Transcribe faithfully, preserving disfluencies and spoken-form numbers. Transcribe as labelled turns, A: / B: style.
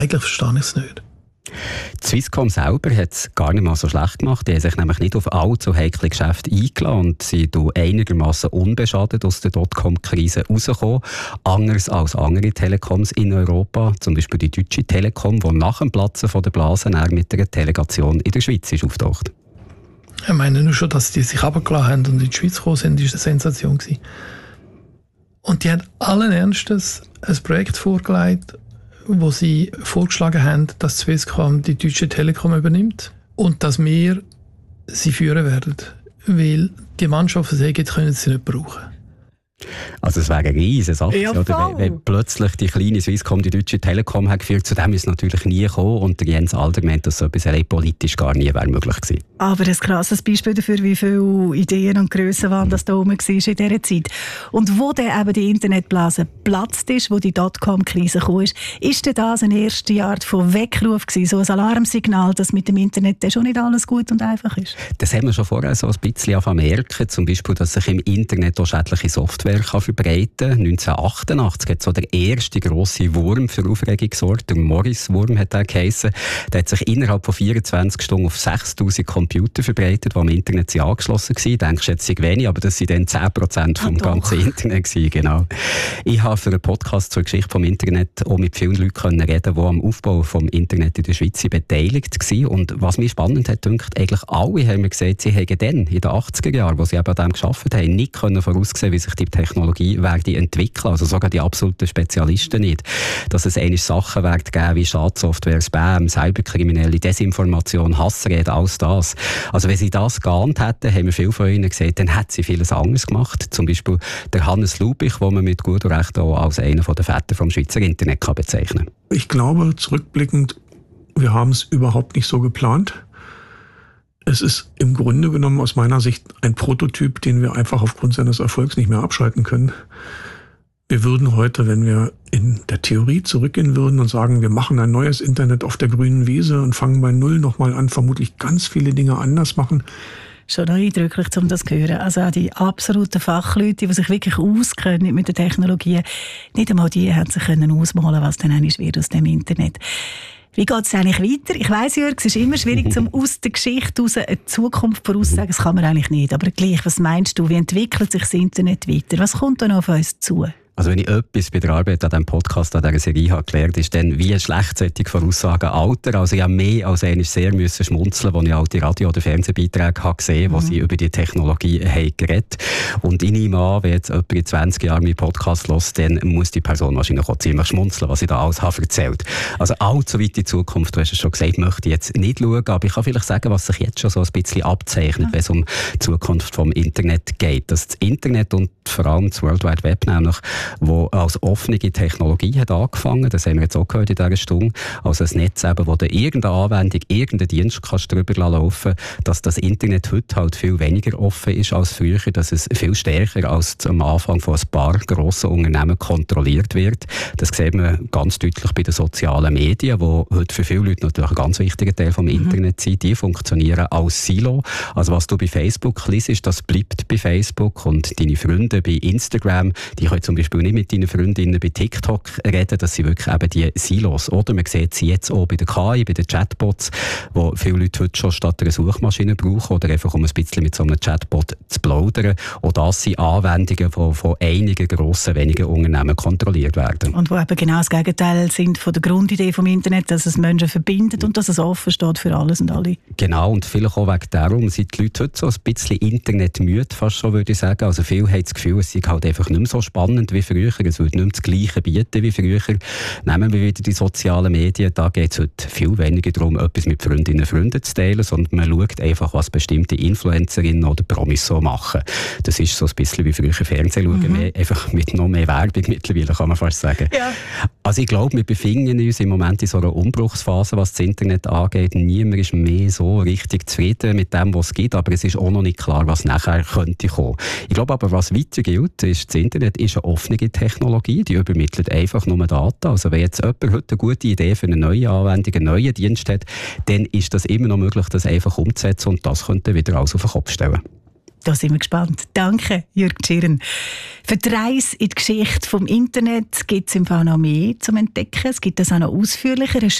A: Eigentlich verstehe ich es nicht.
B: Die Swisscom selber hat es gar nicht mal so schlecht gemacht. Die haben sich nämlich nicht auf allzu heikle Geschäfte eingeladen und sind einigermaßen unbeschadet aus der Dotcom-Krise rausgekommen. Anders als andere Telekoms in Europa, zum Beispiel die Deutsche Telekom, die nach dem Platzen von der Blase mit einer Delegation in der Schweiz ist auftaucht.
A: Ich meine nur schon, dass die sich runtergelassen haben und in die Schweiz gekommen sind, war eine Sensation gewesen. Und die haben allen Ernstes ein Projekt vorgelegt, wo sie vorgeschlagen haben, dass Swisscom die Deutsche Telekom übernimmt und dass wir sie führen werden. Weil die Mannschaften sagen, können sie nicht brauchen.
B: Also es wäre eine riesige Sache,
C: ja,
B: oder? Wenn, wenn plötzlich die kleine Swisscom die Deutsche Telekom hat geführt, zu dem ist es natürlich nie gekommen und der Jens Alder meint, dass so etwas politisch gar nie wäre möglich gewesen.
C: Aber ein krasses Beispiel dafür, wie viele Ideen und Grössen waren, das da oben war in dieser Zeit. Und wo dann eben die Internetblase geplatzt ist, wo die Dotcom-Krise kam, ist, ist denn das eine erste Art von Weckruf gewesen, so ein Alarmsignal, dass mit dem Internet dann schon nicht alles gut und einfach ist?
B: Das haben wir schon vorher so ein bisschen merken, zum Beispiel, dass sich im Internet auch schädliche Software kann verbreiten kann. neunzehnhundertachtundachtzig hat so der erste grosse Wurm für Aufregung gesorgt. Der Morris-Wurm hat er geheissen. Der hat sich innerhalb von vierundzwanzig Stunden auf sechstausend Computer verbreitet, die am Internet sind angeschlossen waren. Denkst du, jetzt sind wenig, aber das sind dann zehn Prozent vom ah, ganzen Internet gewesen, genau. Ich habe für einen Podcast zur Geschichte vom Internet auch mit vielen Leuten reden, die am Aufbau vom Internet in der Schweiz beteiligt waren. Und was mich spannend hat, denkt, eigentlich alle haben mir gesagt, sie hätten dann, in den achtziger Jahren, wo sie eben an dem gearbeitet haben, nicht voraussehen, wie sich die Technologie werde entwickeln, also sogar die absoluten Spezialisten nicht. Dass es eigentlich Sachen wird geben wie Schadsoftware, Spam, Cyberkriminelle, Desinformation, Hassreden, alles das. Also wenn sie das geahnt hätten, haben wir viele von ihnen gesagt, dann hätten sie vieles anderes gemacht. Zum Beispiel der Hannes Lubich, den man mit gutem Recht auch als einer der Väter vom Schweizer Internet kann bezeichnen kann.
D: Ich glaube, zurückblickend, wir haben es überhaupt nicht so geplant. Es ist im Grunde genommen aus meiner Sicht ein Prototyp, den wir einfach aufgrund seines Erfolgs nicht mehr abschalten können. Wir würden heute, wenn wir in der Theorie zurückgehen würden und sagen, wir machen ein neues Internet auf der grünen Wiese und fangen bei Null nochmal an, vermutlich ganz viele Dinge anders machen.
C: Schon noch eindrücklich, um das zu hören. Also auch die absoluten Fachleute, die sich wirklich auskennen mit der Technologie, nicht einmal die haben sich können ausmalen, was dann eigentlich wird aus dem Internet. Wie geht es eigentlich weiter? Ich weiss, Jörg, es ist immer schwierig, zum aus der Geschichte heraus eine Zukunft voraussagen. Das kann man eigentlich nicht. Aber gleich, was meinst du? Wie entwickelt sich das Internet weiter? Was kommt da noch auf uns zu?
B: Also wenn ich etwas bei der Arbeit an diesem Podcast, an dieser Serie habe gelernt, ist dann, wie schlecht solche Voraussagen alter. Also ich habe mehr als einmal sehr müssen schmunzeln, als ich alte Radio- oder Fernsehbeiträge habe gesehen habe, wo mhm. sie über die Technologie haben geredet. Und ich nehme an, wenn jetzt jemand in zwanzig Jahren meinen Podcast hört, dann muss die Person wahrscheinlich auch ziemlich schmunzeln, was ich da alles habe erzählt. Also allzu weit in die Zukunft, du hast es schon gesagt, möchte ich jetzt nicht schauen, aber ich kann vielleicht sagen, was sich jetzt schon so ein bisschen abzeichnet, mhm. wenn es um die Zukunft vom Internet geht. Dass das Internet und vor allem das World Wide Web nämlich, wo als offene Technologie hat angefangen, das haben wir jetzt auch gehört in dieser Stunde, also ein Netz eben, wo du irgendeine Anwendung, irgendeinen Dienst kannst drüber laufen, dass das Internet heute halt viel weniger offen ist als früher, dass es viel stärker als am Anfang von ein paar grossen Unternehmen kontrolliert wird. Das sieht man ganz deutlich bei den sozialen Medien, die heute für viele Leute natürlich ein ganz wichtiger Teil vom mhm. Internet sind. Die funktionieren als Silo. Also was du bei Facebook liest, das bleibt bei Facebook und deine Freunde bei Instagram, die können zum Beispiel nicht mit deinen Freundinnen bei TikTok reden, dass sie wirklich eben die Silos, oder? Man sieht sie jetzt auch bei der K I, bei den Chatbots, wo viele Leute heute schon statt einer Suchmaschine brauchen oder einfach um ein bisschen mit so einem Chatbot zu plaudern. Und das sind Anwendungen, die von einigen grossen, wenigen Unternehmen kontrolliert werden.
C: Und wo eben genau das Gegenteil sind von der Grundidee vom Internet, dass es Menschen verbindet und dass es offen steht für alles und alle.
B: Genau, und vielleicht auch wegen darum sind die Leute heute so ein bisschen internetmüde, fast schon, würde ich sagen. Also viele haben das Gefühl, es ist halt einfach nicht mehr so spannend wie früher. Es wird nicht mehr das Gleiche bieten wie früher. Nehmen wir wieder die sozialen Medien. Da geht es heute viel weniger darum, etwas mit Freundinnen und Freunden zu teilen, sondern man schaut einfach, was bestimmte Influencerinnen oder Promis so machen. Das ist so ein bisschen wie früher Fernsehen schauen, mhm. mehr, einfach mit noch mehr Werbung mittlerweile, kann man fast sagen. Ja. Also ich glaube, wir befinden uns im Moment in so einer Umbruchsphase, was das Internet angeht. Niemand ist mehr so richtig zufrieden mit dem, was es gibt, aber es ist auch noch nicht klar, was nachher könnte kommen. Ich glaube aber, was weiter gilt, ist, das Internet ist eine offene Technologie, die übermittelt einfach nur Daten. Also wenn jetzt jemand heute eine gute Idee für eine neue Anwendung, einen neuen Dienst hat, dann ist das immer noch möglich, das einfach umzusetzen und das könnte wieder alles auf den Kopf stellen.
C: Da sind wir gespannt. Danke, Jürg Tschirren. Für die Reise in die Geschichte vom Internet gibt es im Fall noch mehr zum Entdecken. Es gibt das auch noch ausführlicher.